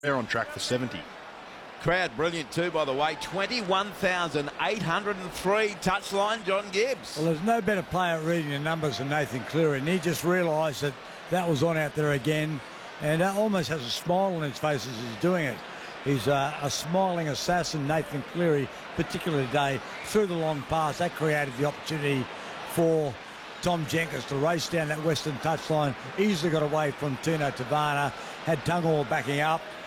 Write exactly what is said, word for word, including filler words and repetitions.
They're on track for seventy. Crowd brilliant too, by the way. twenty-one thousand eight hundred three touchline, John Gibbs. Well, there's no better player at reading the numbers than Nathan Cleary, and he just realised that that was on out there again, and uh, almost has a smile on his face as he's doing it. He's uh, a smiling assassin, Nathan Cleary, particularly today, through the long pass. That created the opportunity for Tom Jenkins to race down that western touchline. Easily got away from Tino Tavana, had Tungor backing up,